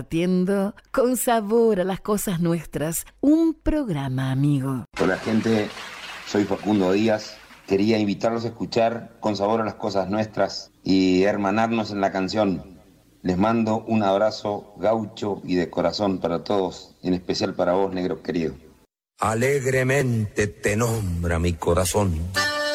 Compartiendo con sabor a las cosas nuestras, un programa amigo. Hola gente, soy Facundo Díaz. Quería invitarlos a escuchar Con Sabor a las Cosas Nuestras y hermanarnos en la canción. Les mando un abrazo gaucho y de corazón para todos, en especial para vos, negro querido. Alegremente te nombra mi corazón.